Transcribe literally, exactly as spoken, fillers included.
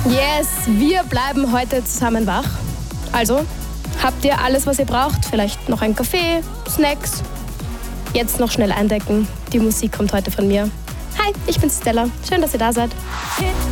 Yes, wir bleiben heute zusammen wach. Also, habt ihr alles, was ihr braucht? Vielleicht noch einen Kaffee, Snacks? Jetzt noch schnell eindecken. Die Musik kommt heute von mir. Hi, ich bin Stella. Schön, dass ihr da seid.